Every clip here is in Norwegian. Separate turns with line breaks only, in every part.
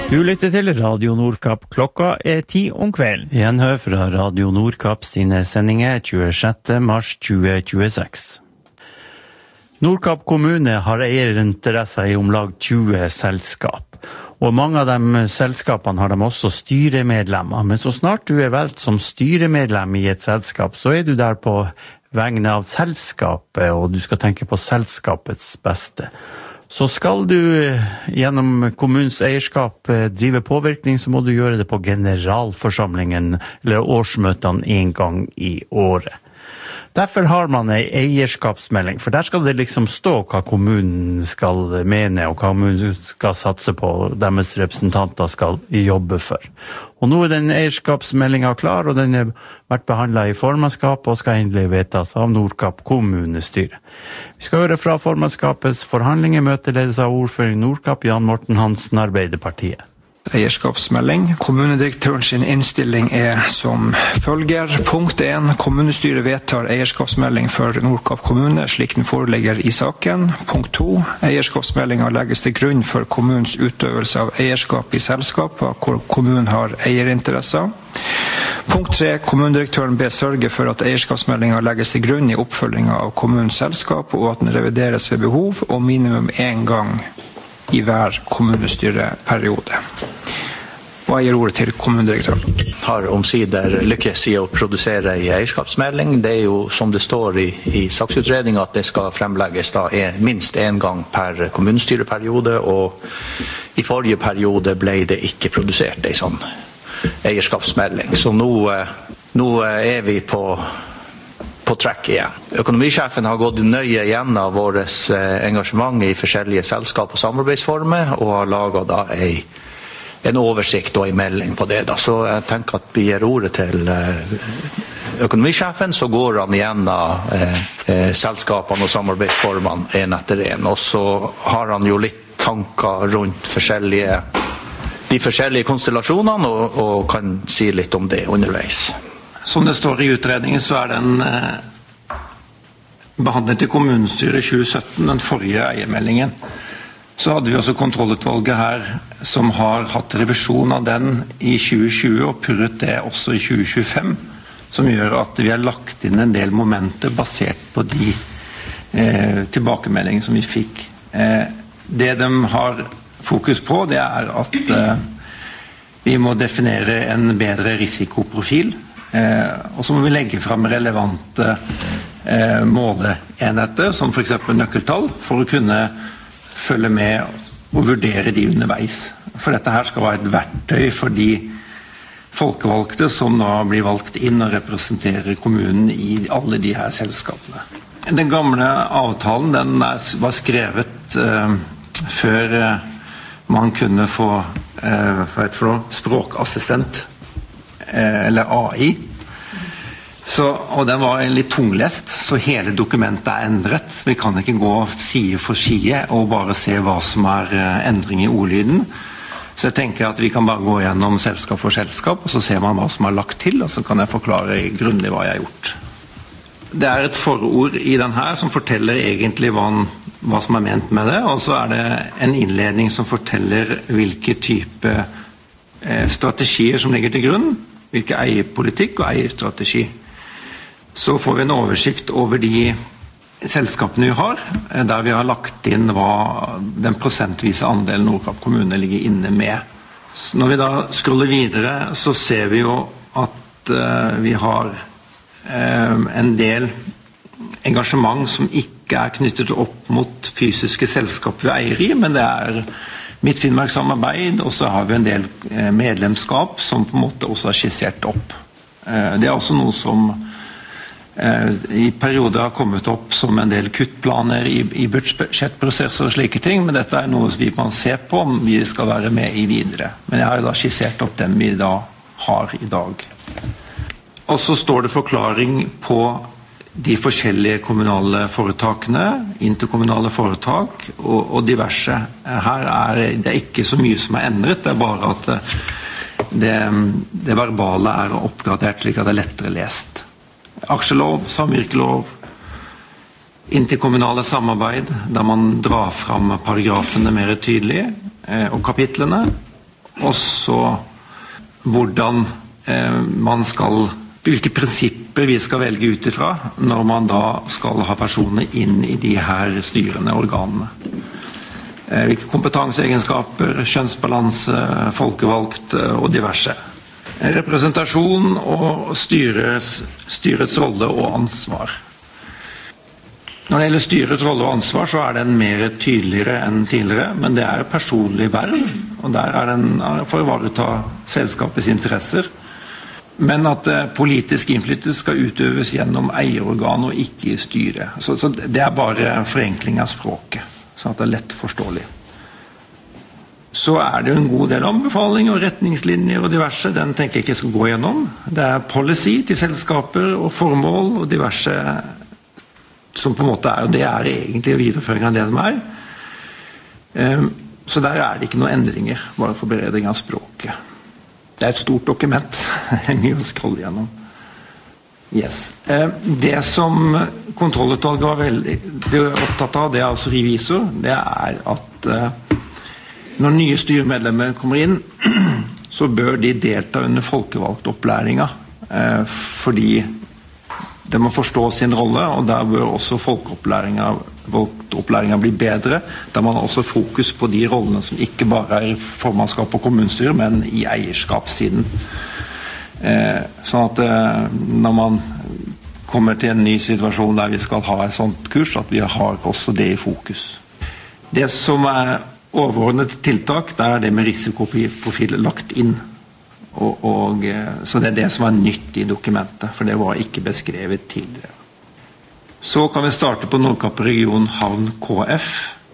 Du lytter til Radio Nordkapp. Klokka 10 om kvelden.
Gjenhør fra Radio Nordkapp sine sendinger 26. mars 2026. Nordkapp kommune har eierinteresser i om lag 20 selskap. Og mange av de selskapene har de også styremedlemmer. Men så snart du valgt som styremedlem i et selskap, så du der på vegne av selskapet, og du skal tenke på selskapets beste. Så skal du gjennom kommunens eierskap drive påvirkning, så må du gjøre det på generalforsamlingen eller årsmøtene en gang i året. Derfor har man en eierskapsmelding, for der skal det liksom stå hva kommunen skal mene, og hva kommunen skal satse på, og deres representanter skal jobbe for. Og nå den eierskapsmeldingen klar, og den har vært behandlet i formannskap, og skal endelig vedtas av Nordkapp kommunestyre. Vi skal høre fra formannskapets forhandlinger, møteledes av ordfører i Nordkapp, Jan Morten Hansen, Arbeiderpartiet.
Eierskapsmelding. Kommunedirektøren sin innstilling som følger. Punkt 1. Kommunestyret vedtar eierskapsmelding for Nordkapp kommune, slik den foreligger i saken. Punkt 2. Eierskapsmeldingen legges til grunn for kommunens utøvelse av eierskap i selskaper hvor kommunen har eierinteresser. Punkt 3. Kommunedirektøren ber sørge for at eierskapsmeldingen legges til grunn i oppfølgingen av kommunens selskap, og at den revideres ved behov, og minimum 1 gang i hver kommunestyreperiode. Og jeg gir ordet til kommunedirektøren.
Har omsider lykkes i å produsere en eierskapsmelding. Det jo som det står i saksutredningen at det skal fremlegges da minst 1 gang per kommunestyreperiode, og i forrige periode ble det ikke produsert en sånn eierskapsmelding. Så nå vi på track igjen. Økonomisjefen har gått nøye gjennom vårt engasjement i forskjellige selskap og samarbeidsformer, og har laget da en oversikt og en melding på det. Så jeg tenker at vi gir ordet til økonomisjefen, så går han gjennom selskapene og samarbeidsformene en etter en. Og så har han jo litt tanker rundt de forskjellige konstellasjonene, og kan si litt om det underveis.
Som det står i utredningen, så den behandlet i kommunestyret 2017, den forrige eiermeldingen. Så hadde vi også kontrollutvalget her, som har hatt revisjon av den i 2020, og purret det også i 2025, som gjør at vi har lagt inn en del momenter basert på de tilbakemeldingene som vi fikk. Det de har fokus på, det at vi må definere en bedre risikoprofil, og så må vi legge frem relevante måleenheter, som for eksempel nøkkeltall, for å kunne følge med og vurdere de underveis. For dette her skal være et verktøy for de folkevalgte som nå blir valgt inn og representerer kommunen i alle de her selskapene. Den gamle avtalen den var skrevet før man kunne få språkassistent eller AI. Og den var litt tunglest, så hele dokumentet endret. Vi kan ikke gå side for side og bare se hva som endring i ordlyden. Så jeg tenker at vi kan bare gå gjennom selskap for selskap, og så ser man hva som lagt til, og så kan jeg forklare grundig hva jeg har gjort. Det et forord i den her som forteller egentlig hva som ment med det, og så det en innledning som forteller hvilke type strategier som ligger til grunn, hvilke eierpolitikk og eierstrategi. Så får vi en oversikt over de selskapene vi har, der vi har lagt inn hva den prosentvise andelen Nordkapp kommune ligger inne med. Så når vi da scroller videre, så ser vi jo at vi har en del engasjement som ikke knyttet opp mot fysiske selskap vi eier i, men det Midtfinnmarkssamarbeid, og så har vi en del medlemskap som på en måte også skissert opp. Det også noe som i perioder har kommet opp som en del kuttplaner i budsjettprosesser og slike ting, men dette noe vi kan se på om vi skal være med i videre. Men jeg har da skissert opp dem vi da har i dag. Og så står det forklaring på de forskjellige kommunale foretakene, interkommunale foretak og diverse. Her det ikke så mye som endret, det bare at det verbale oppgradert slik at det lettere lest. Aksjelov, samvirkelov, interkommunale samarbeid, der man drar fram paragrafene mer tydelig, og kapitlene, og så hvordan hvilke prinsipper vi skal velge ut ifra når man da skal ha personer inn i de her styrende organene. Hvilke kompetanseegenskaper, kjønnsbalanse, folkevalgt og diverse. Representasjon og styrets rolle og ansvar. Når det gjelder styrets rolle og ansvar, så den mer tydeligere enn tidligere, men det personlig verv, og der den for å ivareta selskapets interesser. Men at politisk innflytelse skal utøves gjennom eierorgan og ikke i styret. Så det bare forenkling av språket, så at det lett forståelig. Så det jo en god del anbefalinger og retningslinjer og diverse, den tenker jeg ikke skal gå gjennom. Det policy til selskaper og formål og diverse, som på en måte og det egentlig videreføring av det de Så der det ikke noen endringer, bare forbedring av språket. Det et stort dokument, mye å scrolle gjennom. Yes. Det som kontrollutvalget var veldig opptatt av, det altså revisor, det at når nye styremedlemmer kommer inn, så bør de delta under folkevalgt opplæringa, fordi de må forstå sin rolle, og der bør også folkeopplæringa bli bedre, der man har også fokus på de rollene som ikke bare i formannskap og kommunestyre, men i eierskapssiden. Sånn at når man kommer til en ny situasjon der vi skal ha et sånt kurs, at vi har også det i fokus. Det som overordnet tiltak, der det med risikoprofil lagt inn. Så det det som nytt i dokumentet, for det var ikke beskrevet tidligere. Så kan vi starte på Nordkapp region Havn KF.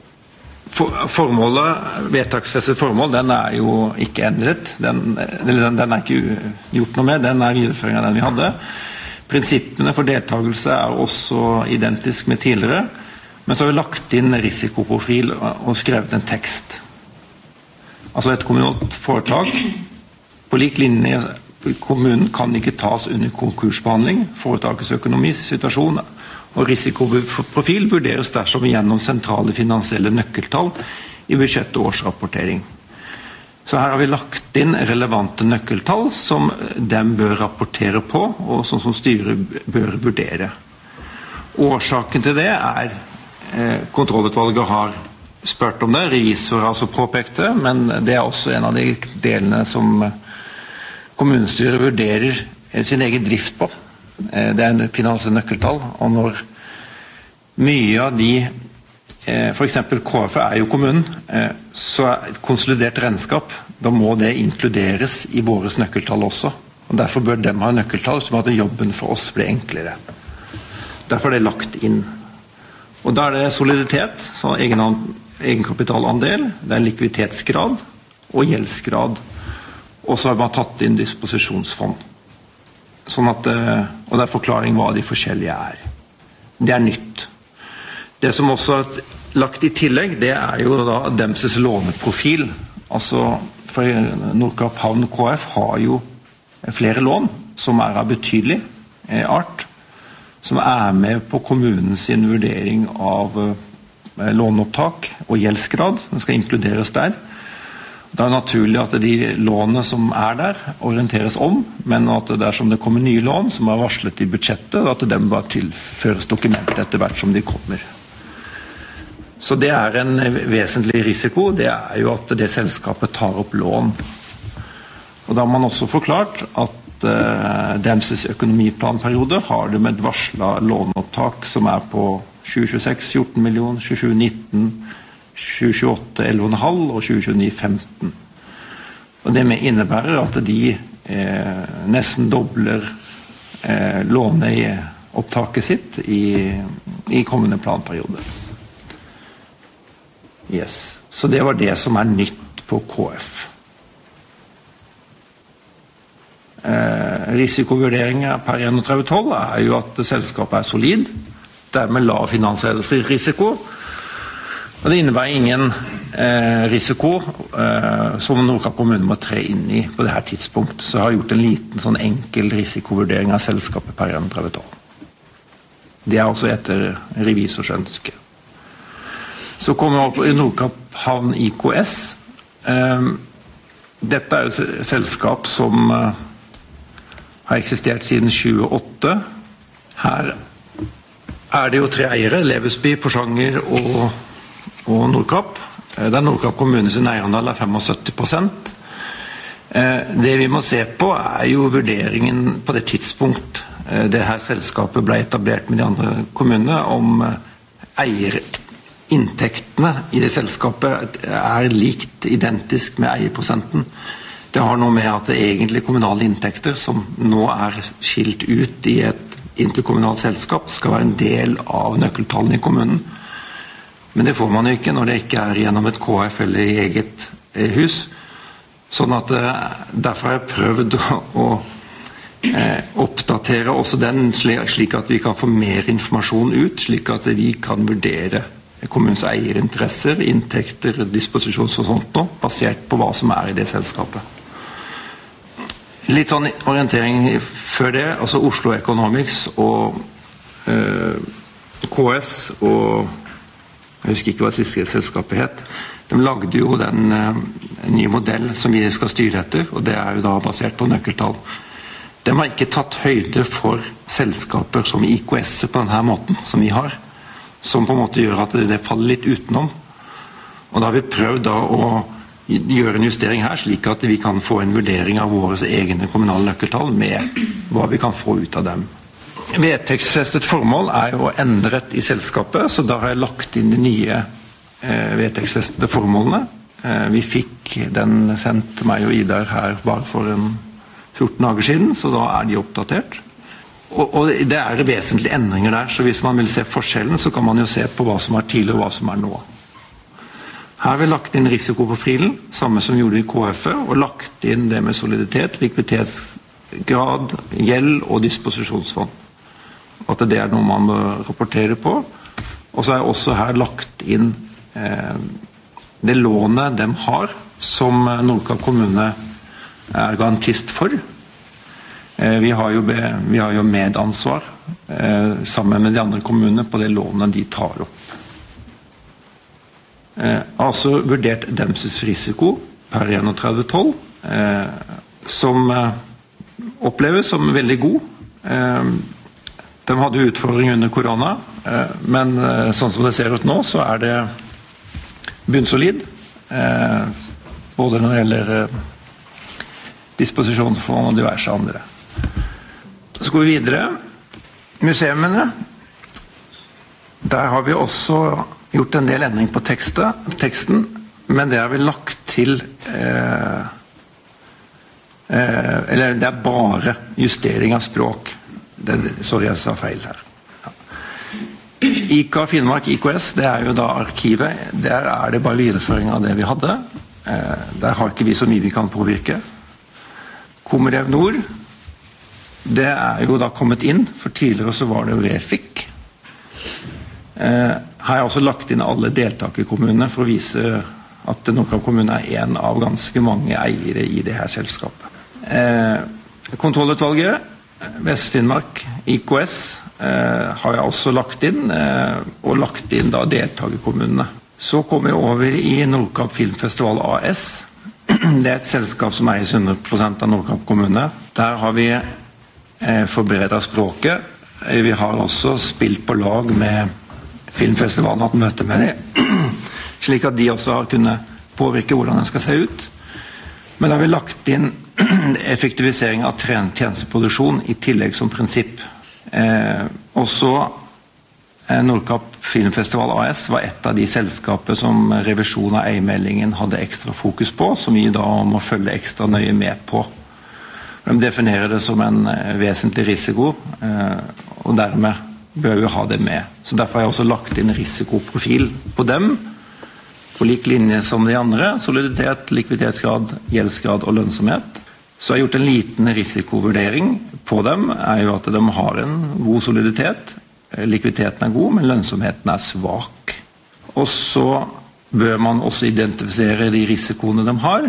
Vedtaksfestet formål, den jo ikke endret. Den ikke gjort noe med, den videreføring av den vi hadde. Prinsippene for deltakelse også identisk med tidligere, men så har vi lagt inn risikoprofil og skrevet en tekst. Altså et kommunalt foretak på lik linje kommunen kan ikke tas under konkursbehandling, foretakets økonomisk situasjon og risikoprofil vurderes dersom gjennom sentrale finansielle nøkkeltall i budsjett- og årsrapportering. Så her har vi lagt inn relevante nøkkeltall som dem bør rapportere på, og som styret bør vurdere. Årsaken til det kontrollutvalget har spurt om det, revisor har altså påpekt det, men det også en av de delene som kommunestyret vurderer sin egen drift på. Det en finansielle nøkkeltall, og når mye av de, for eksempel KF jo kommunen, så konsolidert regnskap, da må det inkluderes i våres nøkkeltall også, og derfor bør de ha nøkkeltall som at jobben for oss blir enklere. Derfor det lagt inn. Og da det soliditet, så egenkapitalandel, det likviditetsgrad og gjeldsgrad, og så har man tatt inn disposisjonsfond. Sånn at, og det forklaring hva de forskjellige Det nytt. Det som også lagt i tillegg, det jo da demses låneprofil. Altså, for Nordkapp Havn KF har jo flere lån som av betydelig art, som med på kommunens vurdering av låneopptak og gjeldsgrad. Den skal inkluderes der. Det naturlig at de lånene som der orienteres om, men at dersom det kommer nye lån som varslet i budsjettet, at de bare tilføres dokumentet etter hvert som de kommer. Så det en vesentlig risiko, det jo at det selskapet tar opp lån. Og da har man også forklart at Demses økonomiplanperiode har det med et varslet låneopptak som på 2026 14 millioner, 2019 2028 11,5 og 2029 15. Og det innebærer at de nesten dobler låneopptaket sitt i kommende planperiode. Yes. Så det var det som nytt på KF. Risikovurderinger per 3112 jo at selskapet solid, dermed lav finansiell risiko, og det innebærer ingen risiko som Nordkapp kommune må tre inn i på dette tidspunkt. Så jeg har gjort en liten sånn enkel risikovurdering av selskapet per 3112. Det også etter revisors ønske. Så kommer vi opp i Nordkapp Havn IKS. Dette jo et selskap som har eksistert siden 2008. Her det jo 3 eiere, Levesby, Porsanger og Nordkapp. Der Nordkapp kommune sin eierandel 75%. Det vi må se på jo vurderingen på det tidspunkt det her selskapet ble etablert med de andre kommunene, om eierinntektene i det selskapet likt identisk med eierprosenten. Det har noe med at det egentlig kommunale inntekter som nå skilt ut i et interkommunalt selskap skal være en del av nøkkeltallene i kommunen. Men det får man jo ikke når det ikke gjennom et KF eller i eget hus. Sånn at derfor har jeg prøvd å oppdatere også den, slik at vi kan få mer informasjon ut, slik at vi kan vurdere kommunens eierinteresser, inntekter, disposisjon og sånt nå, basert på hva som i det selskapet. Litt sånn orientering før det, altså Oslo Economics og KS og jeg husker ikke hva siste selskapet het. De lagde jo den nye modell som vi skal styre etter, og det jo da basert på nøkkeltall. De har ikke tatt høyde for selskaper som IKS på denne måten som vi har, som på en måte gjør at det faller litt utenom. Og da har vi prøvd da å gjøre en justering her, slik at vi kan få en vurdering av våre egne kommunale nøkkeltall med hva vi kan få ut av dem. Vedtektsfestet formål jo endret i selskapet, så da har jeg lagt inn de nye vedtektsfestede formålene. Vi fikk den sendt til meg og Idar her bare for 14 dager siden, så da de oppdatert. Og det vesentlige endringer der, så hvis man vil se forskjellen, så kan man jo se på hva som tidligere og hva som nå. Her har vi lagt inn risikoprofilen, samme som gjorde i KF-et, og lagt inn det med soliditet, likviditetsgrad, gjeld og disposisjonsfond. At det noe man bør rapportere på. Og så jeg også her lagt inn det lånet de har, som Nordkapp kommune garantist for. Vi har jo medansvar sammen med de andre kommunene på det lånet de tar opp. Jeg har også vurdert deres risiko per 31.12, som oppleves som veldig god. De hadde utfordringer under korona, men sånn som det ser ut nå, så det bunnsolid, både når det gjelder disposisjonsfond og diverse andre. Så går vi videre. Museumene. Der har vi også gjort en del endring på teksten, men det har vi lagt til eller det bare justering av språk. Sorry, jeg sa feil her. Ja. IKA Finnmark, IKS, det jo da arkivet. Der det bare videreføring av det vi hadde. Der har ikke vi så mye vi kan påvirke. Komerev Nord, det jo da kommet inn, for tidligere så var det Refik. Her har jeg også lagt inn alle deltakerkommunene for å vise at Nordkapp kommune en av ganske mange eiere i det her selskapet. Kontrollutvalget, Vest-Finnmark, IKS, har jeg også lagt inn, og lagt inn da deltakerkommunene. Så kommer vi over i Nordkapp Filmfestival AS. Det et selskap som eies 100% av Nordkapp kommune. Der har vi forbedret språket. Vi har også spilt på lag med filmfestivalen, hatt møte med dem, slik at de også har kunnet påvirke hvordan den skal se ut. Men da har vi lagt inn effektivisering av tjenesteproduksjon i tillegg som prinsipp. Og så Nordkapp Filmfestival AS var et av de selskaper som revisjon av eiermeldingen hadde ekstra fokus på, som vi da må følge ekstra nøye med på. De definerer det som en vesentlig risiko, og dermed bør vi ha det med. Så derfor har jeg også lagt inn risikoprofil på dem, på lik linje som de andre, soliditet, likviditetsgrad, gjeldsgrad og lønnsomhet. Så jeg har gjort en liten risikovurdering på dem, jo at de har en god soliditet, likviditeten god, men lønnsomheten svak. Og så bør man også identifisere de risikoene de har,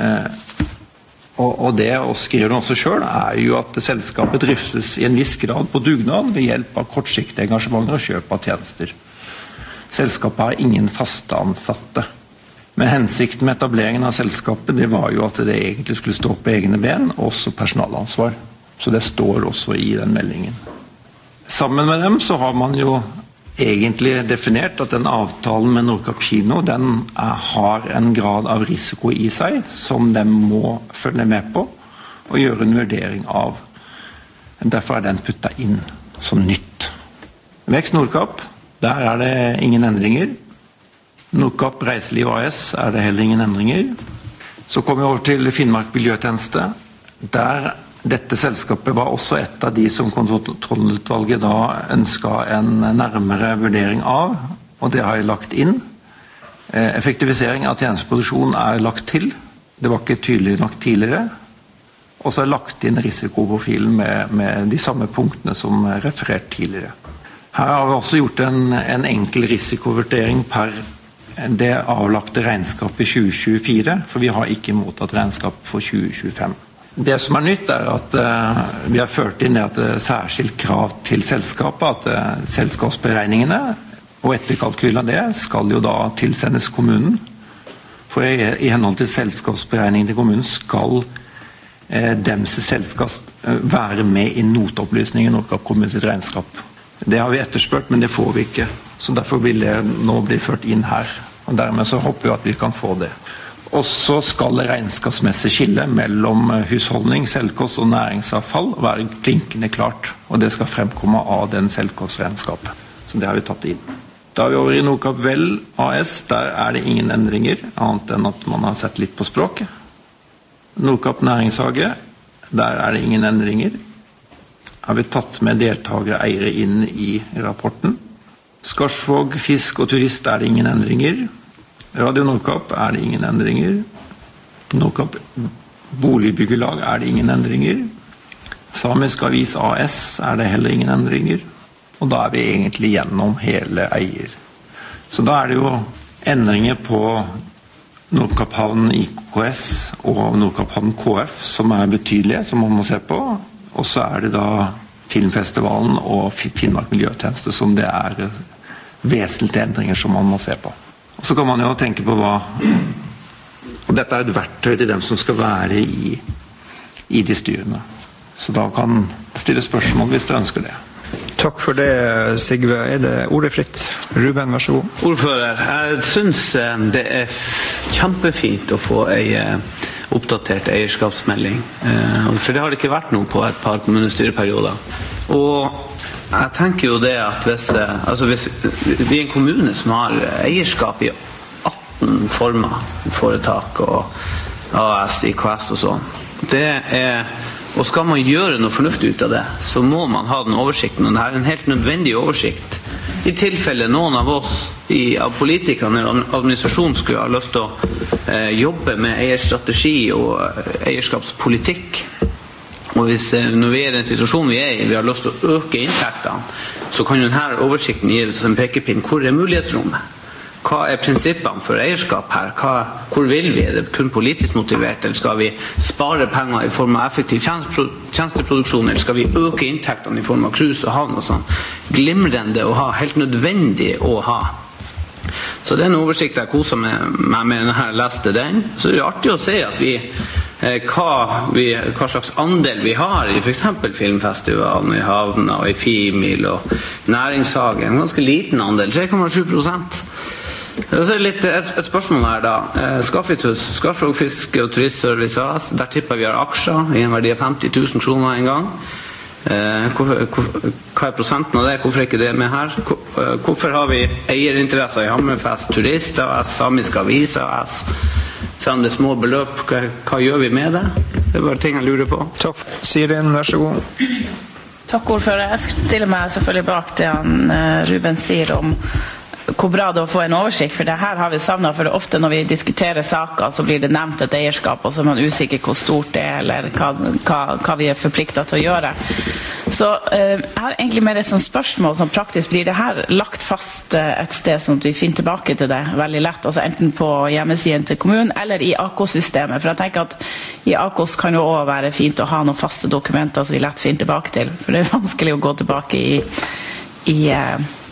og det, og skriver de også selv, jo at selskapet driftes i en viss grad på dugnad ved hjelp av kortsiktige engasjementer og kjøp av tjenester. Selskapet har ingen faste ansatte. Men hensikten med etableringen av selskapet, det var jo at det egentlig skulle stå på egne ben, og også personalansvar. Så det står også i den meldingen. Sammen med dem så har man jo egentlig definert at den avtalen med Nordkapp Kino, den har en grad av risiko i seg, som de må følge med på, og gjøre en vurdering av. Derfor er den puttet inn som nytt. Vekst Nordkapp, der er det ingen endringer. Nordkapp Reiseliv AS er det heller ingen endringer. Så kommer vi over til Finnmark Miljøtjeneste. Der dette selskapet var også et av de som kontrollutvalget da ønsket en nærmere vurdering av, og det har jeg lagt inn. Effektivisering av tjenesteproduksjon er lagt til. Det var ikke tydelig nok tidligere. Og så er lagt inn risikoprofilen med de samme punktene som referert tidligere. Her har vi også gjort en enkel risikovurdering per det avlagte regnskapet i 2024, for vi har ikke mottatt regnskap for 2025. Det som er nytt er at vi har ført inn det at det er særskilt krav til selskapet, at selskapsberegningene og etterkalkyl av det skal jo da tilsendes kommunen. For i henhold til selskapsberegningen til kommunen skal dems selskap være med i noteopplysningen i Nordkapp kommune sitt regnskap. Det har vi etterspurt, men det får vi ikke. Så derfor vil det nå bli ført inn her. Og dermed så håper vi at vi kan få det. Og så skal det regnskapsmessig skille mellom husholdning, selvkost og næringsavfall være klinkende klart. Og det skal fremkomme av den selvkostregnskapet. Så det har vi tatt inn. Da er vi over i Nordkapp Vel AS. Der er det ingen endringer, annet enn at man har sett litt på språket. Nordkapp Næringshage, der er det ingen endringer. Har vi tatt med deltagere og eiere inn i rapporten. Skarsvåg, fisk og turist er det ingen endringer. Radio Nordkapp er det ingen endringer. Nordkapp Boligbyggelag er det ingen endringer. Samisk Avis AS er det heller ingen endringer. Og da er vi egentlig gjennom hele eier. Så da er det jo endringer på Nordkapp Havn IKS og Nordkapp Havn KF som er betydelige, som man må se på. Og så er det da Filmfestivalen og Finnmark Miljøtjeneste som det er vesentlige endringer som man må se på. Og så kan man jo tenke på hva, og dette er et verktøy til dem som skal være i de styrene. Så da kan stille spørsmål hvis dere ønsker det.
Takk for det, Sigve. Er det ordet fritt? Ruben, vær så god.
Ordfører, jeg synes det er kjempefint å få en oppdatert eierskapsmelding. For det har det ikke vært noe på et par kommunestyreperioder. Og jeg tenker jo det at hvis vi er en kommune som har eierskap i 18 former, foretak og AS, IKS og sånn. Og skal man gjøre noe fornuftig ut av det, så må man ha den oversikten, og det er en helt nødvendig oversikt. I tilfelle noen av oss, av politikerne eller administrasjonen, skulle ha lyst til å jobbe med eierstrategi og eierskapspolitikk, og når vi er i den situasjonen vi er i, vi har lyst til å øke inntektene, så kan jo denne oversikten gi oss en pekepinn. Hvor er mulighetsrommet? Hva er prinsippene for eierskap her? Hvor vil vi? Er det kun politisk motivert, eller skal vi spare penger i form av effektiv tjenesteproduksjon, eller skal vi øke inntektene i form av cruise og havn og sånn? Glimrende å ha, helt nødvendig å ha. Så det er en oversikt jeg koser meg med når jeg leste den. Så det er artig å se at hva slags andel vi har i for eksempel Filmfestivalen, i Havna og i Fimil og Næringshagen. En ganske liten andel, 3,7%. Så er det et spørsmål her da. Skaffitus, Skarsvåg Fiske og Turistservice AS, der tipper vi har aksjer i en verdi av 50 000 kroner en gang. Hva er prosenten av det? Hvorfor er ikke det med her? Hvorfor har vi eierinteresser i Hammerfest Turist AS, Samisk Avis AS? Selv om det er små beløp, hva gjør vi med det? Det er bare ting jeg lurer på.
Takk. Sirin, vær så god.
Takk, ordfører. Jeg stiller meg selvfølgelig bak det Ruben sier om hvor bra det å få en oversikt, for det her har vi savnet, for ofte når vi diskuterer saker, så blir det nevnt et eierskap, og så er man usikker hvor stort det er, eller hva vi er forpliktet til å gjøre. Så jeg har egentlig mer et sånt spørsmål som praktisk blir det her lagt fast et sted, sånn at vi finner tilbake til det veldig lett, altså enten på hjemmesiden til kommunen, eller i AKOS-systemet, for jeg tenker at i AKOS kan jo også være fint å ha noen faste dokumenter som vi lett finner tilbake til, for det er vanskelig å gå tilbake i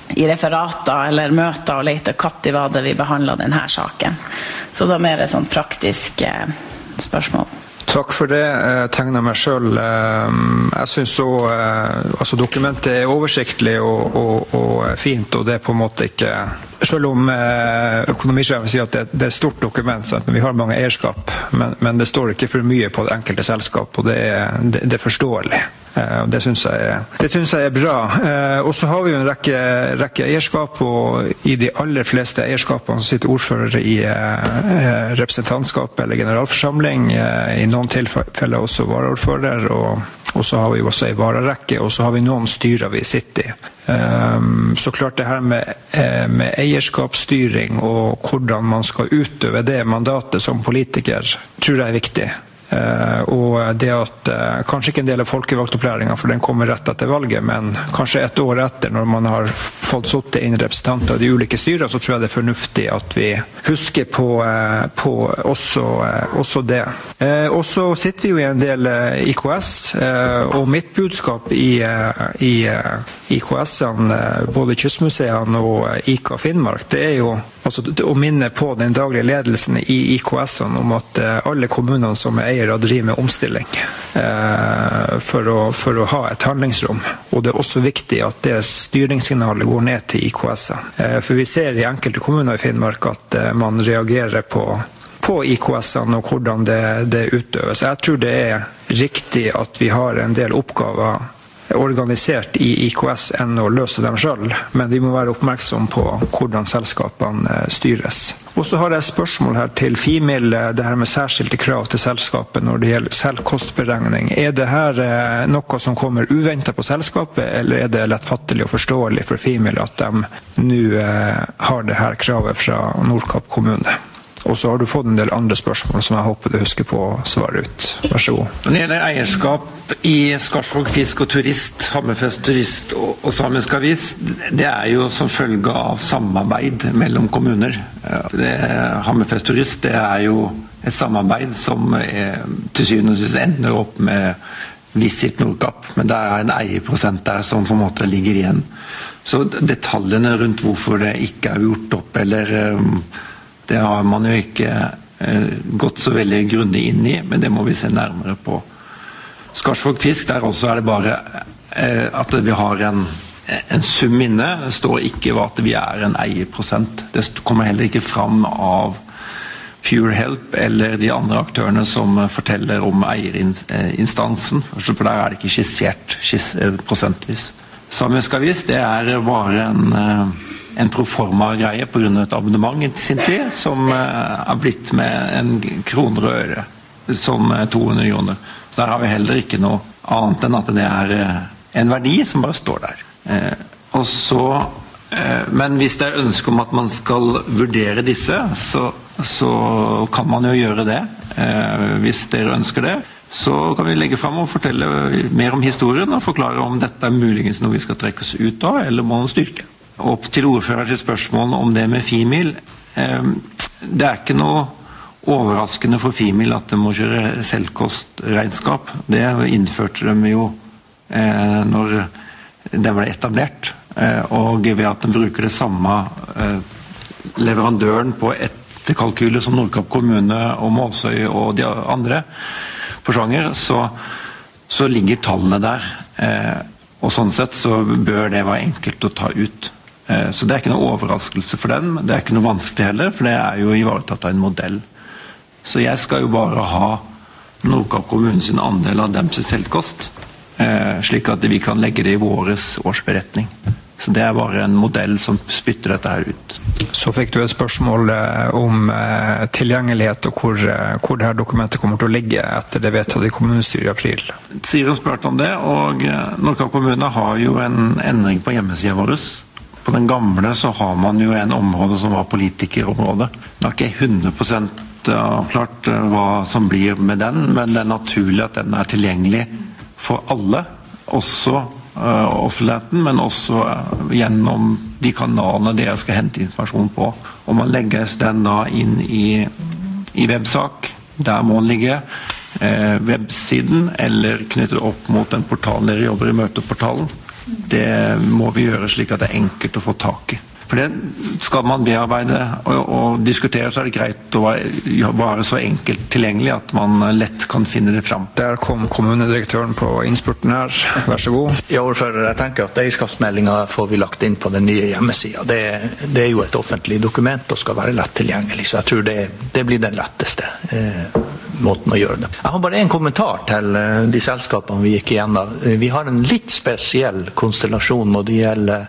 i referater eller møter og lete når var det vi behandlet denne saken. Så det mer et sånt praktisk spørsmål.
Takk for det. Jeg tegner meg selv. Jeg synes så, altså dokumentet oversiktlig og fint, og det på en måte ikke, selv om økonomisjefen sier at det stort dokument, sant? Men vi har mange eierskap, men det står ikke for mye på det enkelte selskap, og det er forståelig. Det synes jeg bra. Og så har vi jo en rekke eierskap, og i de aller fleste eierskapene så sitter ordførere i representantskap eller generalforsamling, i noen tilfeller også varaordfører, og så har vi jo også en vararekke, og så har vi noen styrer vi sitter i. Så klart det her med eierskapsstyring og hvordan man skal utøve det mandatet som politiker, tror jeg er viktig. Og det at kanskje ikke en del av folkevalgtopplæringen, for den kommer rett etter valget, men kanskje et år etter når man har fått suttet inn representanter av de ulike styrene, så tror jeg det er fornuftig at vi husker på også det. Og så sitter vi jo i en del IKS, og mitt budskap i IKS-ene, både Kystmuseene og IKA Finnmark, det er jo altså, å minne på den daglige ledelsen i IKS-ene om at alle kommunene som er eiere driver med omstilling for å ha et handlingsrom. Og det er også viktig at det styringssignalet går ned til IKS-ene. For vi ser i enkelte kommuner i Finnmark at man reagerer på IKS-ene og hvordan det utøves. Jeg tror det er riktig at vi har en del oppgaver organisert i IKS enn å løse dem selv, men vi må være oppmerksom på hvordan selskapene styres. Og så har jeg et spørsmål her til FIMIL, det her med særskilte krav til selskapet når det gjelder selvkostberegning. Er det her noe som kommer uventet på selskapet, eller er det lettfattelig og forståelig for FIMIL at de nå har det her kravet fra Nordkapp kommune? Og så har du fått en del andre spørsmål som jeg håper du husker på å svare ut. Vær så god.
Når det gjelder eierskap i Skarsvåg Fisk og Turist, Hammerfest Turist og Samisk Avis, det er jo som følge av samarbeid mellom kommuner. Hammerfest Turist, det er jo et samarbeid som til syvende og sist ender opp med Visit Nordkapp, men det er en eierprosent der som på en måte ligger igjen. Så detaljene rundt hvorfor det ikke er gjort opp, eller det har man jo ikke gått så veldig grundig inn i, men det må vi se nærmere på. Skarsvåg Fisk, der også er det bare at vi har en sum inne. Det står ikke at vi er en eierprosent. Det kommer heller ikke fram av Pure Help eller de andre aktørene som forteller om eierinstansen, for der er det ikke skissert prosentvis. Samisk Avis, det er bare en proforma-greie på grunn av et abonnement i sin tid, som er blitt med en kroner og øre, som 200 kroner. Så der har vi heller ikke noe annet enn at det er en verdi som bare står der. Men hvis det er ønske om at man skal vurdere disse, så kan man jo gjøre det. Hvis dere ønsker det, så kan vi legge frem og fortelle mer om historien og forklare om dette er muligens noe vi skal trekke oss ut av, eller må styrke. Og til ordfører til spørsmål om det med FIMIL, det er ikke noe overraskende for FIMIL at de må kjøre selvkostregnskap. Det innførte de jo når det ble etablert, og ved at de bruker det samme leverandøren på etterkalkyler som Nordkapp kommune og Måsøy og de andre Porsanger, så ligger tallene der, og sånn sett så bør det være enkelt å ta ut. Så det er ikke noe overraskelse for dem, det er ikke noe vanskelig heller, for det er jo ivaretatt av en modell. Så jeg skal jo bare ha Nordkapp kommune sin andel av deres selvkost, slik at vi kan legge det i våres årsberetning. Så det er bare en modell som spytter dette her ut.
Så fikk du et spørsmål om tilgjengelighet og hvor det her dokumentet kommer til å ligge etter det vedtatt i kommunestyret i april.
Siren spurte om det, og Nordkapp kommune har jo en endring på hjemmesiden vår. På den gamle så har man jo en område som var politikerområde. Det er ikke 100% klart hva som blir med den, men det er naturlig at den er tilgjengelig for alle, også offentligheten, men også gjennom de kanalene dere skal hente informasjon på. Og man legges den da inn i websak, der må den ligge, websiden, eller knyttet opp mot den portalen dere jobber i møteportalen. Det må vi gjøre slik at det enkelt å få tak I. For det skal man bearbeide og diskutere, så det greit å være så enkelt tilgjengelig at man lett kan finne det fram.
Der kom kommunedirektøren på innspurten her. Vær så god.
Ja, ordfører, jeg tenker at eierskapsmeldingen får vi lagt inn på den nye hjemmesiden. Det jo et offentlig dokument og skal være lett tilgjengelig, så jeg tror det blir den letteste måten å gjøre det. Jeg har bare en kommentar til de selskapene vi gikk igjennom. Vi har en litt spesiell konstellasjon når det gjelder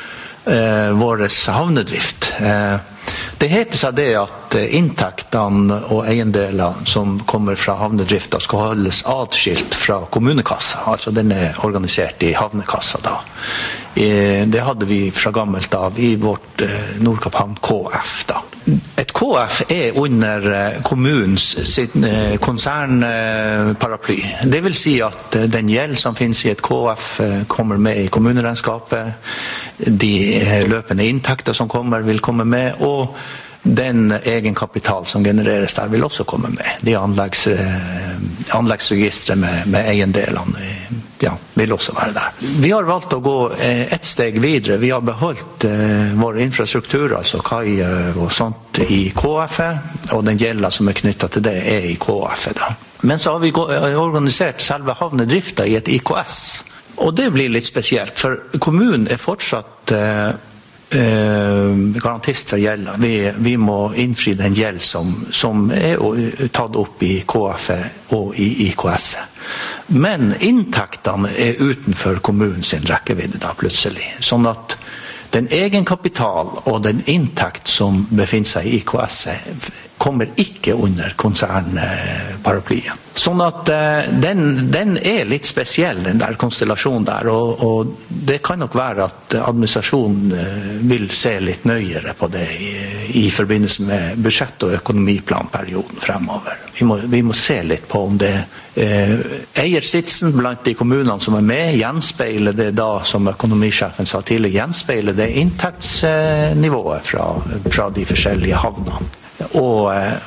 våres havnedrift. Det heter seg det at inntektene og eiendeler som kommer fra havnedrifta skal holdes adskilt fra kommunekassa, altså den organisert I havnekassa da. Det hadde vi fra gammelt av I vårt Nordkapp Havn KF da. Et KF under kommunens konsernparaply. Det vil si at den gjeld som finnes I et KF kommer med I kommuneregnskapet, de løpende inntekter som kommer vil komme med, og den egenkapital som genereres der vil også komme med. De anleggsregistret med eiendelene vil også være der. Vi har valgt å gå et steg videre. Vi har beholdt vår infrastruktur, altså kai og sånt I KF, og den gjelda som knyttet til det I KF da. Men så har vi organisert selve havnedrifta I et IKS. Og det blir litt spesielt, for kommunen fortsatt garantist for gjelda. Vi må innfri den gjeld som tatt opp I KF og I IKS. Men inntektene utenfor kommunens rekkevidde da plutselig. Sånn at den egenkapital og den inntekt som befinner seg I IKS kommer ikke under konsernparaplyen. Sånn at den litt spesiell, den der konstellasjonen der, og det kan nok være at administrasjonen vil se litt nøyere på det I forbindelse med budsjett- og økonomiplanperioden fremover. Vi må se litt på om det eiersitsen blant de kommunene som med, gjenspeiler det da, som økonomisjefen sa tidligere, gjenspeiler det inntektsnivået fra de forskjellige havnene. Og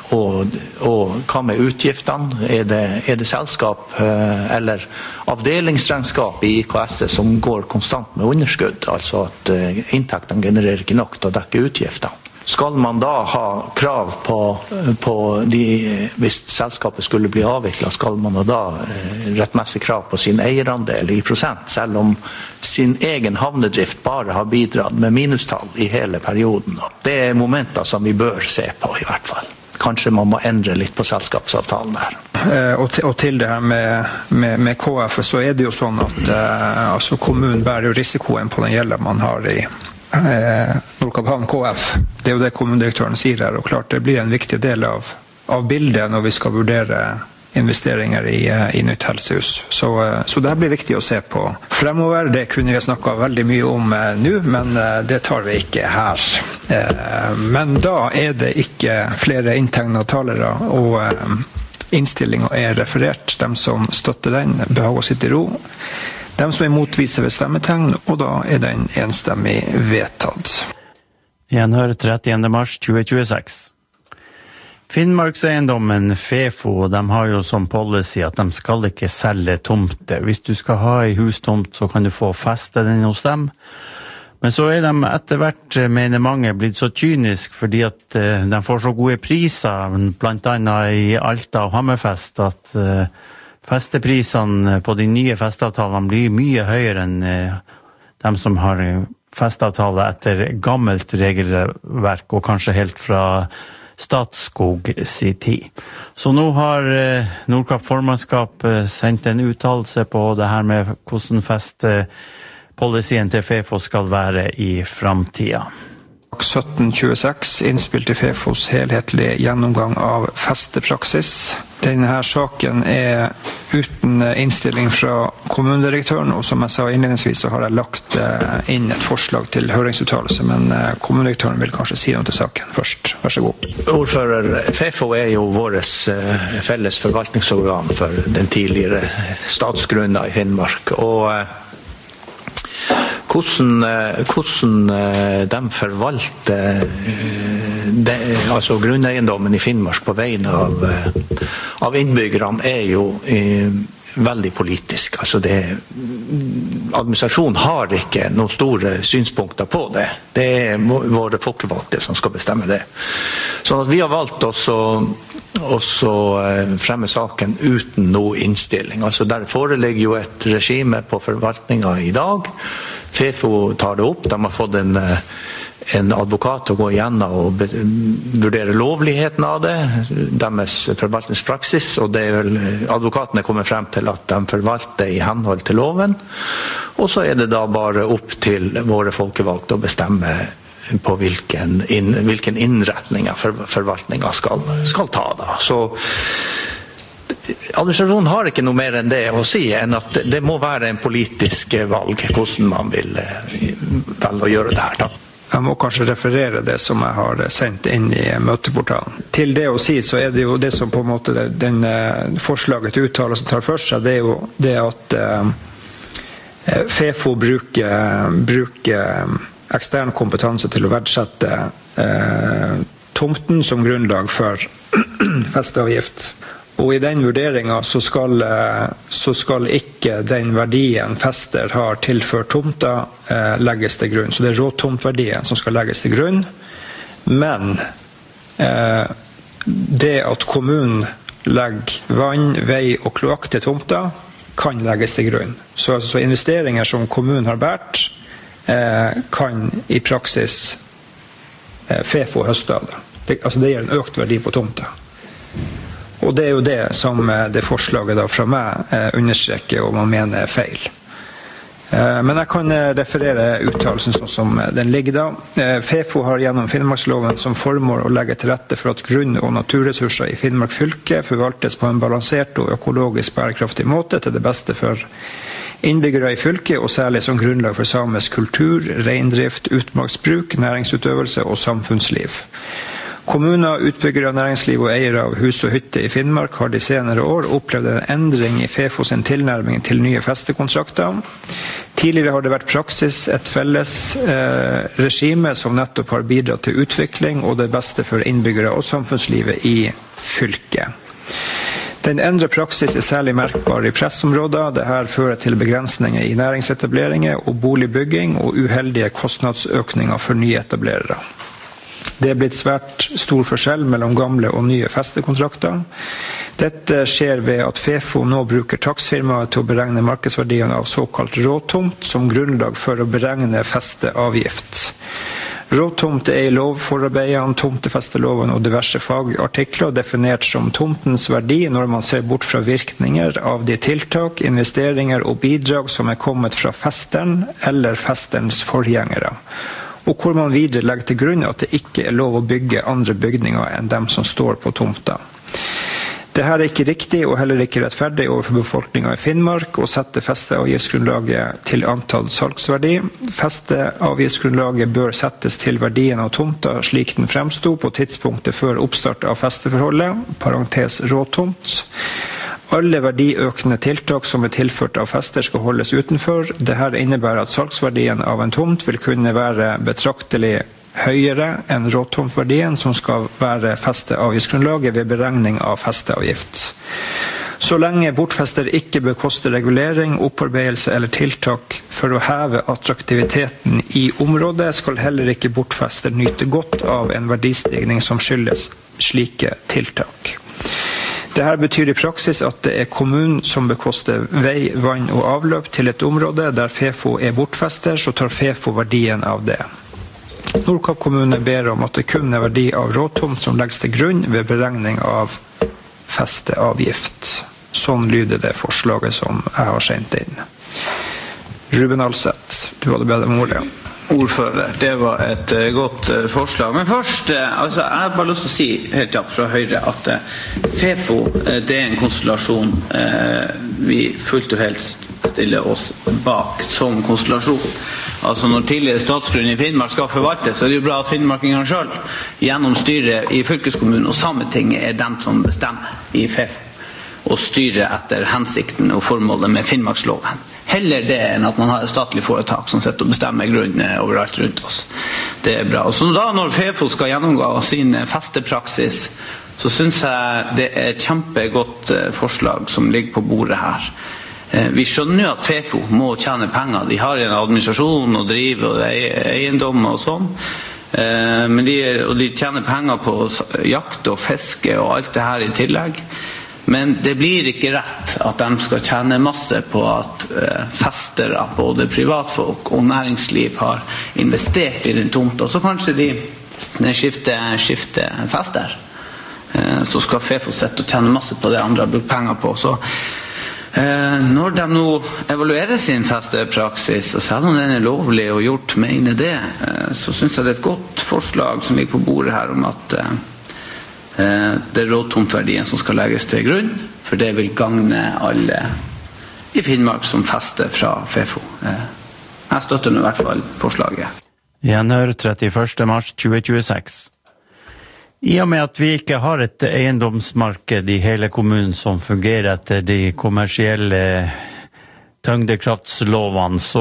hva med utgiftene? Det selskap eller avdelingsregnskap I IKS som går konstant med underskudd, altså at inntektene genererer ikke nok til å dekke utgiftene. Skal man da ha krav på hvis selskapet skulle bli avviklet, skal man da rettmessig krav på sin eierandel I prosent, selv om sin egen havnedrift bare har bidratt med minustall I hele perioden. Det momenter som vi bør se på I hvert fall. Kanskje man må endre litt på selskapsavtalen der.
Og til det her med KF, så det jo sånn at altså kommunen bærer jo risikoen på den gjelden man har I Nordkapp Havn KF. Det jo det kommunedirektøren sier her, og klart det blir en viktig del av bildet når vi skal vurdere investeringer I nytt helsehus. Så det blir viktig å se på fremover. Det kunne vi snakket veldig mye om nå, men det tar vi ikke her. Men da det ikke flere inntegnede talere, og innstillingen referert. De som støtter den, behag å sitte I ro. De som motviser ved stemmetegn, og da den enstemmig vedtatt.
Gjenhør 30. mars 2026. Finnmarkseiendommen Fefo, de har jo som policy at de skal ikke selge tomter. Hvis du skal ha en hustomt, så kan du få feste den hos dem. Men så de etter hvert, mener mange, blitt så kynisk fordi at de får så gode priser, blant annet I Alta og Hammerfest, at festeprisene på de nye festeavtalene blir mye høyere enn de som har festeavtale etter gammelt regelverk, og kanskje helt fra Statskog sin tid. Så nå har Nordkapp formannskap sendt en uttalelse på det her med hvordan festepolicyen til Fefo skal være I framtiden.
1726 innspill til Fefos helhetlige gjennomgang av festepraksis. Denne her saken uten innstilling fra kommunedirektøren, og som jeg sa innledningsvis så har jeg lagt inn et forslag til høringsuttalelse, men kommunedirektøren vil kanskje si noe til saken først. Vær så god. Ordfører,
Fefo jo våres felles forvaltningsorgan for den tidligere statsgrunnen I Finnmark, og hvordan de forvalter altså grunneiendommen I Finnmark på vegne av innbyggerne jo veldig politisk. Altså administrasjonen har ikke noen store synspunkter på det. Det våre folkevalgte som skal bestemme det. Så at vi har valgt også fremme saken uten noe innstilling. Altså der foreligger jo et regime på forvaltningen i dag. FEFO tar det opp. De har fått en advokat å gå igjennom og vurdere lovligheten av det, deres forvaltningspraksis, og det vel, advokatene kommer frem til at de forvalter i henhold til loven, og så det da bare opp til våre folkevalgte å bestemme på hvilken innretning av forvaltningen skal ta da. Så administrasjonen har ikke noe mer enn det å si, enn at det må være en politisk valg, hvordan man vil velge å gjøre det her da.
Jeg må kanskje referere det som jeg har sendt inn i møteportalen. Til det å si, så det jo det som på en måte den forslaget til uttalelsen tar for seg, det jo det at FEFO bruker ekstern kompetanse til å verdsette tomten som grunnlag for festeavgift. Og i den vurderingen så skal ikke den verdien fester har tilført tomta legges til grunn. Så det råtomtverdien som skal legges til grunn. Men det at kommunen legger vann, vei og kloakk til tomta kan legges til grunn. Så investeringer som kommunen har båret kan i praksis FEFO høste av det. Altså det gir en økt verdi på tomta. Og det jo det som det forslaget da fra meg understreker og man mener feil. Men jeg kan referere uttalelsen sånn som den ligger da. FEFO har gjennom Finnmarksloven som formål å legge til rette for at grunn- og naturressurser i Finnmark fylke forvaltes på en balansert og økologisk bærekraftig måte til det beste for innbyggere i fylket, og særlig som grunnlag for samisk kultur, reindrift, utmarksbruk, næringsutøvelse og samfunnsliv. Kommuner, utbyggere, næringsliv og eiere av hus og hytte i Finnmark har de senere år opplevd en endring i FEFO sin tilnærming til nye festekontrakter. Tidligere har det vært praksis et felles regime som nettopp har bidratt til utvikling og det beste for innbyggere og samfunnslivet i fylket. Den endrede praksis særlig merkbar i pressområder. Dette fører til begrensninger i næringsetableringer og boligbygging og uheldige kostnadsøkninger for nye etablerere. Det blitt svært stor forskjell mellom gamle og nye festekontrakter. Dette skjer ved at FEFO nå bruker takstfirmaet til å beregne markedsverdien av såkalt råtomt som grunnlag for å beregne festeavgift. Råtomt i lovforarbeidene, tomtefesteloven og diverse fagartikler definert som tomtens verdi når man ser bort fra virkninger av de tiltak, investeringer og bidrag som kommet fra festeren eller festerens forgjengere. Og hvor man videre legger til grunn at det ikke lov å bygge andre bygninger enn dem som står på tomta. Dette ikke riktig og heller ikke rettferdig overfor befolkningen i Finnmark å sette festeavgiftsgrunnlaget til antall salgsverdi. Festeavgiftsgrunnlaget bør settes til verdien av tomta slik den fremstod på tidspunktet før oppstart av festeforholdet, parentes råtomt. Alle verdiøkende tiltak som tilført av fester skal holdes utenfor. Dette innebærer at salgsverdien av en tomt vil kunne være betraktelig høyere enn råtomtverdien som skal være festeavgiftsgrunnlaget ved beregning av festeavgift. Så lenge bortfester ikke bør koste regulering, opparbeidelse eller tiltak for å heve attraktiviteten i området, skal heller ikke bortfester nyte godt av en verdistigning som skyldes slike tiltak. Dette betyr i praksis at det kommunen som bekoster vei, vann og avløp til et område der FEFO bortfester, så tar FEFO verdien av det. Nordkapp kommune ber om at det kun verdi av råtomt som legges til grunn ved beregning av festeavgift. Sånn lyder det forslaget som jeg har sendt inn. Ruben Alseth, du hadde bedt om ordet.
Ordfører, det var et godt forslag. Men først, jeg har bare lyst til å si helt kjapt fra Høyre at FEFO, det en konstellasjon vi fullt og helt stiller oss bak som konstellasjon. Altså når tidligere statsgrunn i Finnmark skal forvaltes, så det jo bra at finnmarkingene selv gjennom styret i fylkeskommunen og Sametinget dem som bestemmer i FEFO og styrer etter hensikten og formålet med Finnmarksloven. Heller det enn at man har et statlig foretak som setter og bestemmer grunnen overalt rundt oss. Det bra. Og så da når FEFO skal gjennomgå sin festepraksis så synes jeg det et kjempegodt forslag som ligger på bordet her. Vi skjønner jo at FEFO må tjene penger. De har en administrasjon og driver eiendom og sånn. Men de tjener penger på jakt og fiske og alt det her i tillegg. Men det blir ikke rett at de skal tjene masse på at festere, både privatfolk og næringsliv, har investert i den tomta. Så kanskje de skifter fester. Så skal FEFO sette og tjene masse på det andre har brukt penger på. Så når de nå evaluerer sin festepraksis, og selv om den lovlig og gjort mener det, så synes jeg det et godt forslag som ligger på bordet her om at det råtomtverdien som skal legges til grunn, for det vil gagne alle i Finnmark som fester fra FEFO. Jeg støtter nå i hvert fall forslaget.
Gjenhør 31. mars 2026. I og med at vi ikke har et eiendomsmarked i hele kommunen som fungerer etter de kommersielle tyngdekraftslovene, så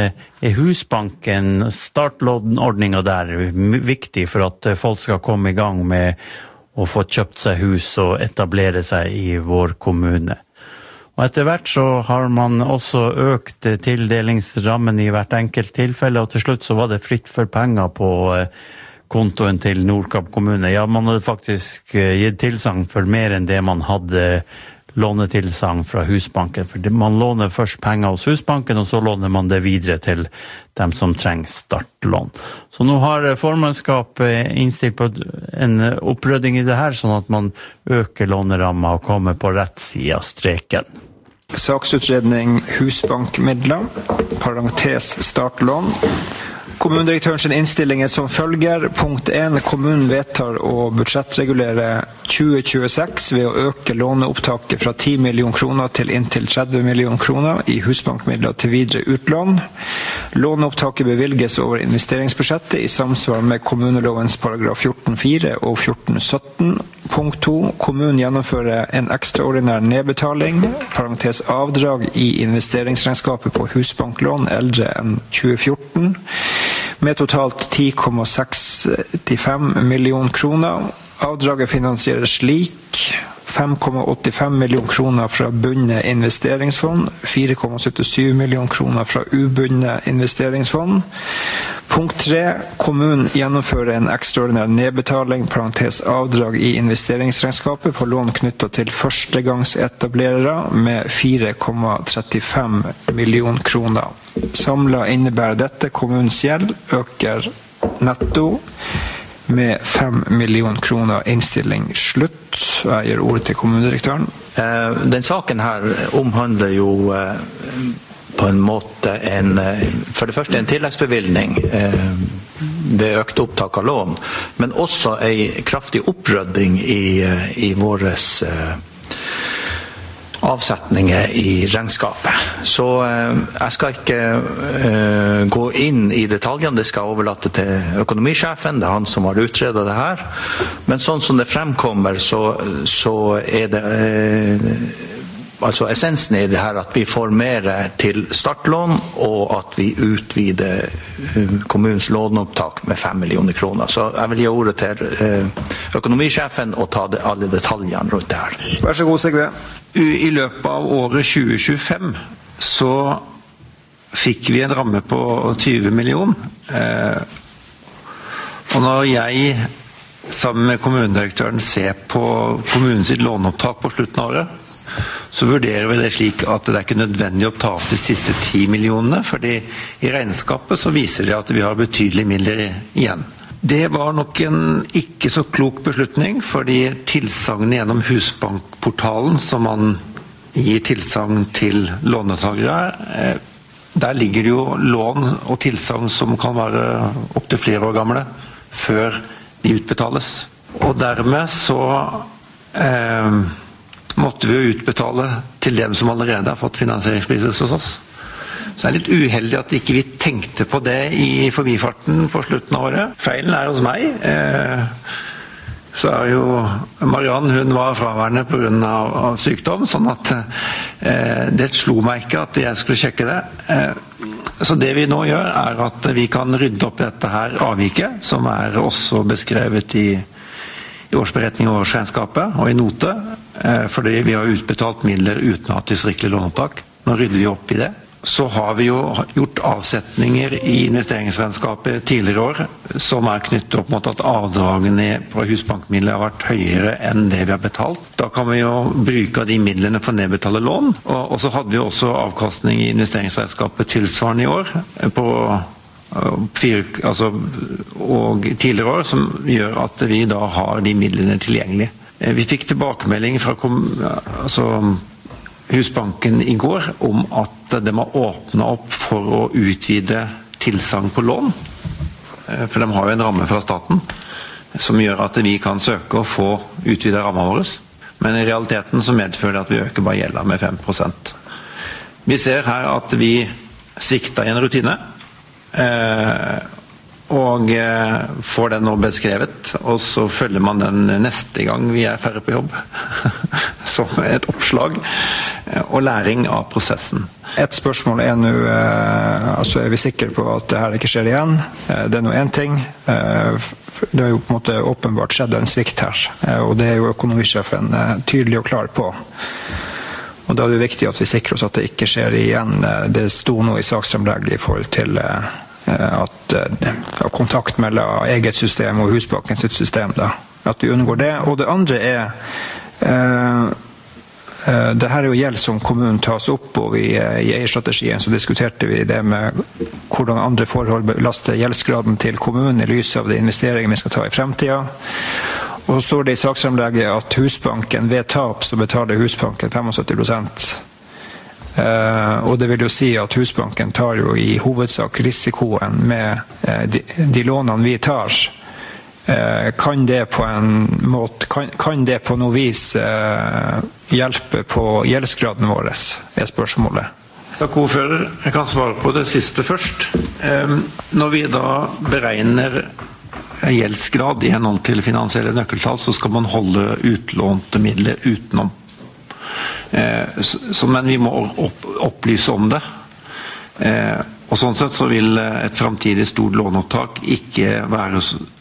Husbanken, startlånordningen der, viktig for at folk skal komme i gang med å få kjøpt seg hus og etablere seg i vår kommune. Og etter hvert så har man også økt tildelingsrammen i hvert enkelt tilfelle, og til slutt så var det fritt for penger på kontoen til Nordkapp kommune. Ja, man hadde faktisk gitt tilsagn for mer enn det man hadde lånetilsagn fra Husbanken. For man låner først penger hos Husbanken, og så låner man det videre til dem som trenger startlån. Så nå har formannskapet innstilt på en opprydding i det her, sånn at man øker låneramma og kommer på rett side av streken.
Saksutredning Husbankmidler, parentes startlån. Kommunedirektøren sin innstilling som følger. Punkt 1. Kommunen vedtar å budsjettregulere 2026 ved å øke låneopptaket fra 10 million kroner til inntil 30 million kroner i husbankmidler til videre utlån. Låneopptaket bevilges over investeringsbudsjettet i samsvar med kommunelovens paragraf 14.4 og 14.17. Punkt 2. Kommunen gjennomfører en ekstraordinær nedbetaling, parentes avdrag i investeringsregnskapet på husbanklån eldre enn 2014, med totalt 10,65 million kroner. Avdraget finansieres slik: 5,85 million kroner fra bundet investeringsfond, 4,77 million kroner fra ubundet investeringsfond. Punkt 3. Kommunen gjennomfører en ekstraordinær nedbetaling, parentes avdrag i investeringsregnskapet på lån knyttet til førstegangsetablerere med 4,35 million kroner. Samlet innebærer dette kommunens gjeld øker netto med 5 million kroner. Innstilling slutt. Jeg gir ordet til kommunedirektøren.
Den saken her omhandler jo på en måte for det første en tilleggsbevilgning ved økt opptak av lån, men også en kraftig opprydding i våres avsetninger i regnskapet. Så jeg skal ikke gå inn i detaljene, det skal jeg overlate til økonomisjefen, det er han som har utredet det her. Men sånn som det fremkommer, så det altså essensen i det her at vi får mer til startlån, og at vi utvider kommunens låneopptak med 5 millioner kroner. Så jeg vil gi ordet til økonomisjefen og ta alle detaljene rundt det her.
Vær så god, Sigve.
I løpet av året 2025 så fikk vi en ramme på 20 million. Og når jeg sammen med kommunedirektøren ser på kommunens låneopptak på slutten av året, så vurderer vi det slik at det er ikke nødvendig å ta opp de siste 10 millionene, fordi i regnskapet så viser det at vi har betydelig midler igjen. Det var nok en ikke så klok beslutning, fordi tilsagnet gjennom Husbankportalen, som man gir tilsagn til lånetagere, der ligger det jo lån og tilsagn som kan være opp til flere år gamle, før de utbetales. Og dermed så måtte vi jo utbetale til dem som allerede har fått finansieringsbevis hos oss. Så det er litt uheldig at ikke vi tenkte på det i forbifarten på slutten av året. Feilen er hos meg. Så er jo Mariann, hun var fraværende på grunn av sykdom, sånn at det slo meg ikke at jeg skulle sjekke det. Så det vi nå gjør er at vi kan rydde opp dette her avviket, som er også beskrevet i i årsberetning og årsregnskapet og i note, fordi vi har utbetalt midler uten å ha tilstrekkelig låneopptak. Nå rydder vi opp i det. Så har vi jo gjort avsetninger i investeringsregnskapet tidligere år, som knyttet opp mot at avdragene på husbankmidler har vært høyere enn det vi har betalt. Da kan vi jo bruke de midlene for å nedbetale lån, og så hadde vi også avkastning i investeringsregnskapet tilsvarende i år, på og tidligere år, som gjør at vi da har de midlene tilgjengelig. Vi fikk tilbakemelding fra Husbanken i går om at de har åpnet opp for å utvide tilsagn på lån, for de har jo en ramme fra staten som gjør at vi kan søke å få utvidet rammen vår, men i realiteten så medfører det at vi øker bare gjelda med 5%. Vi ser her at vi svikter i en rutine, og får den nå beskrevet, og så følger man den neste gang vi færre på jobb som et oppslag og læring av prosessen.
Et spørsmål nå, er vi sikre på at det her ikke skjer igjen? Det nå en ting. Det har jo på en måte åpenbart skjedd en svikt her, og det jo økonomisjefen tydelig og klar på. Og da det viktig at vi sikrer oss at det ikke skjer igjen. Det sto nå i saksfremlegget i forhold til at kontakt mellom eget system og Husbankens system da, at vi unngår det. Og det andre det her jo gjeld som kommunen tas opp, og i eierstrategien så diskuterte vi det med hvordan andre forhold belaster gjeldsgraden til kommunen i lys av de investeringer vi skal ta i fremtiden. Og så står det i saksfremlegget at Husbanken ved tap så betaler Husbanken 75%. Og det vil jo si at Husbanken tar jo i hovedsak risikoen med de lånene vi tar. Kan det på en måte, kan det på noe vis hjelpe på gjeldsgraden vår, spørsmålet.
Takk, ordfører. Jeg kan svare på det siste først. Når vi da beregner gjeldsgrad i henhold til finansielle nøkkeltall, så skal man holde utlånte midler utenom. Men vi må opplyse om det. Og sånn sett så vil et fremtidig stort låneopptak ikke være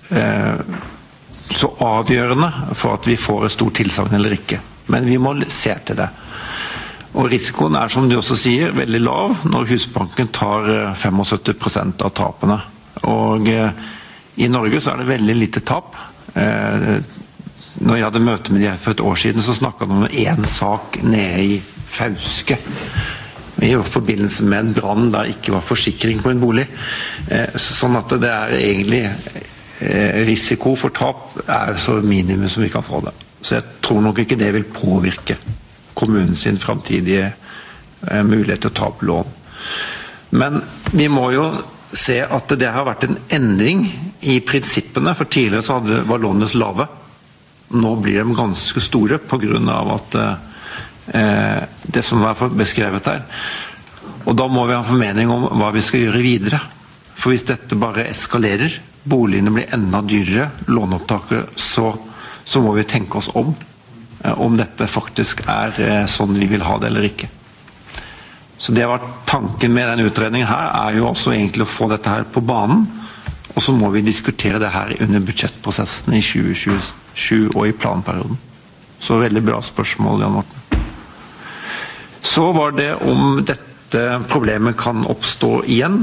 så avgjørende for at vi får et stort tilsagn eller ikke. Men vi må se til det. Og risikoen som du også sier, veldig lav når Husbanken tar 75% av tapene. Og i Norge så det veldig lite tap. Når jeg hadde møte med de for et år siden, så snakket de om en sak nede i Fauske. I forbindelse med en brann der det ikke var forsikring på en bolig. Sånn at det egentlig risiko for tap så minimum som vi kan få det. Så jeg tror nok ikke det vil påvirke kommunens fremtidige mulighet til å ta opp lån. Men vi må jo se at det har vært en endring i prinsippene, for tidligere så var lånet lave. Nå blir de ganske store på grunn av at det som var beskrevet her. Og da må vi ha en formening om hva vi skal gjøre videre. For hvis dette bare eskalerer, boligene blir enda dyrere, låneopptaket, så må vi tenke oss om dette faktisk sånn vi vil ha det eller ikke. Så det var tanken med den utredningen her, jo også egentlig å få dette her på banen, og så må vi diskutere det her under budsjettprosessen i 2027 og i planperioden. Så veldig bra spørsmål, Jan Morten. Så var det om dette problemet kan oppstå igjen.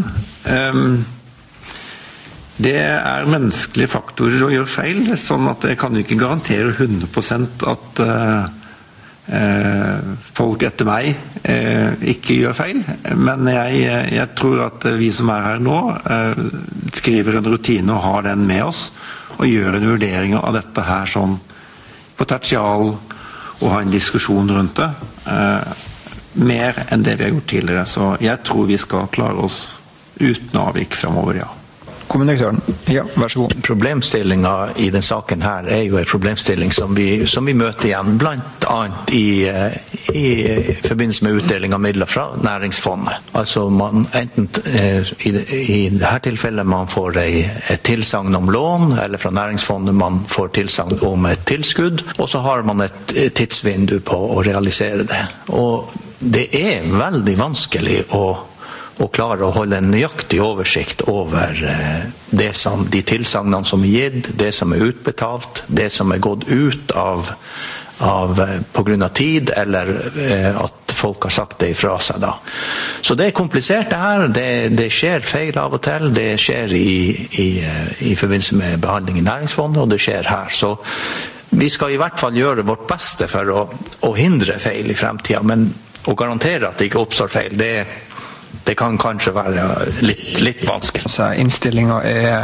Det menneskelige faktorer å gjøre feil, sånn at jeg kan ikke garantere 100% at folk etter meg ikke gjør feil, men jeg tror at vi som her nå skriver en rutine og har den med oss, og gjør en vurdering av dette her sånn på tertial, og ha en diskusjon rundt det, mer enn det vi har gjort tidligere. Så jeg tror vi skal klare oss uten avvik fremover, ja.
Kommunedirektøren, ja, vær så god.
Problemstillingen i den saken her jo en problemstilling som vi møter igjen, blant annet i forbindelse med utdeling av midler fra næringsfondet. Altså man enten i dette tilfellet man får et tilsagn om lån, eller fra næringsfondet man får tilsagn om et tilskudd, og så har man et tidsvindu på å realisere det. Og det veldig vanskelig å og klare å holde en nøyaktig oversikt over de tilsagnene som gitt, det som utbetalt, det som gått ut av på grunn av tid, eller at folk har sagt det ifra seg da. Så det komplisert det her, det skjer feil av og til, det skjer i forbindelse med behandling i næringsfondet, og det skjer her. Så vi skal i hvert fall gjøre vårt beste for å hindre feil i fremtiden, men å garantere at det ikke oppstår feil, det kan kanskje være litt vanskelig.
Innstillingen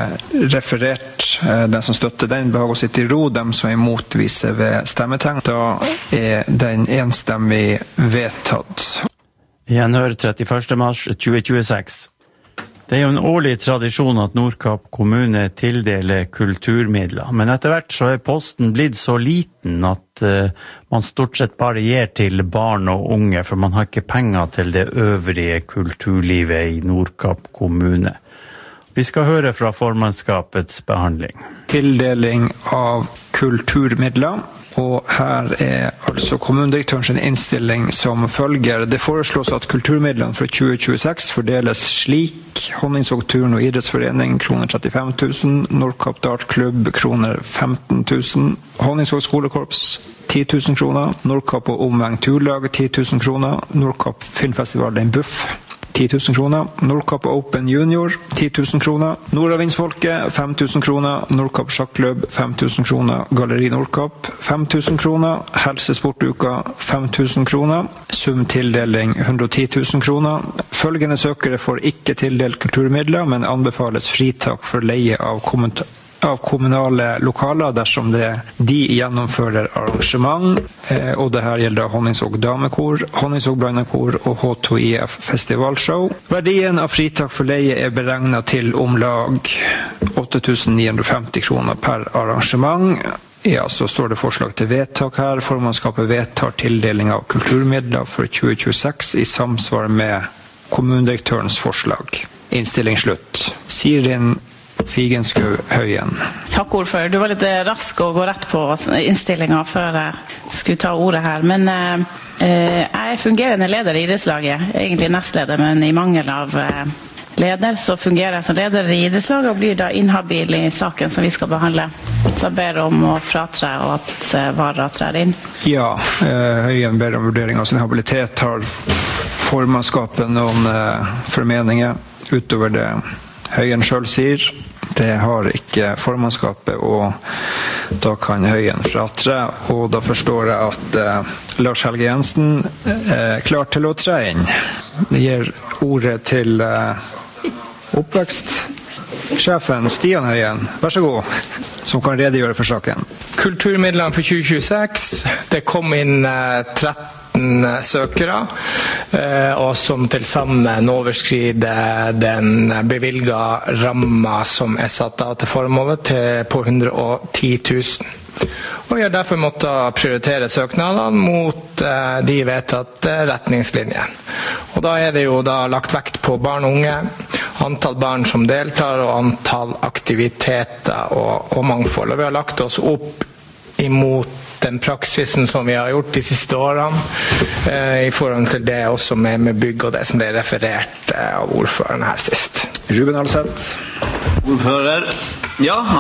referert. Den som støtter den behager å sitte i ro. De som imot viser ved stemmetegn. Da den enstemmig vedtatt.
Gjenhør 31. mars 2026. Det jo en årlig tradisjon at Nordkapp kommune tildeler kulturmidler, men etter hvert så posten blitt så liten at man stort sett bare gir til barn og unge, for man har ikke penger til det øvrige kulturlivet i Nordkapp kommune. Vi skal høre fra formannskapets behandling.
Tildeling av kulturmidler. Og her altså kommunedirektørens innstilling som følger. Det foreslås at kulturmidlene for 2026 fordeles slik: Honningsvåg turn- og idrettsforening kroner 35 000, Nordkapp dartklubb kroner 15 000, Honningsvåg skolekorps 10 000 kroner, Nordkapp og omveng turlag 10 000 kroner, Nordkapp filmfestival en buff 10 000 kroner, Nordkapp Open Junior 10 000 kroner, Nordavindsfolket 5 000 kroner, Nordkapp sjakklubb 5 000 kroner, Galleri Nordkapp 5 000 kroner, Helsesportuka 5 000 kroner, sum tildeling 110 000 kroner. Følgende søkere får ikke tildelt kulturmidler, men anbefales fritak for leie av kommunale lokaler dersom de gjennomfører arrangement, og det her gjelder Honningsvåg damekor, Honningsvåg blandekor og H2IF festivalshow. Verdien av fritak for leie beregnet til om lag 8 950 kroner per arrangement. Ja, så står det forslag til vedtak her. Formannskapet vedtar tildeling av kulturmidler for 2026 i samsvar med kommunedirektørens forslag. Innstilling slutt. Sirin Figenschou Høyen.
Takk ordfører. Du var litt rask å gå rett på innstillingen før jeg skulle ta ordet her. Men jeg er fungerende leder i idrettslaget, egentlig nestleder, men i mangel av leder så fungerer jeg som leder i idrettslaget og blir da inhabil i saken som vi skal behandle. Så jeg ber om å fratre og at Vara trer inn.
Ja, Høyen ber om vurdering av sin habilitet. Har formannskapet noen formeninger utover det Høyen selv sier? Det har ikke formannskapet, og da kan Høyen fratre, og da forstår jeg at Lars Helge Jensen klar til å tre inn. Det gir ordet til oppvekstsjefen Stian Høyen, vær så god, som kan redegjøre for saken.
Kulturmidlene for 2026, det kom inn 13 søkere, og som til sammen overskrider den bevilget ramma som satt av til formålet på 110 000. Og vi har derfor måttet prioritere søknadene mot de vedtatte retningslinjene. Og da det jo da lagt vekt på barn og unge, antall barn som deltar, og antall aktiviteter og mangfold. Og vi har lagt oss opp imot den praksisen som vi har gjort de siste årene, i forhold til det også med bygg og det som ble referert av ordføreren her sist.
Ruben Alseth.
Ordfører. Ja,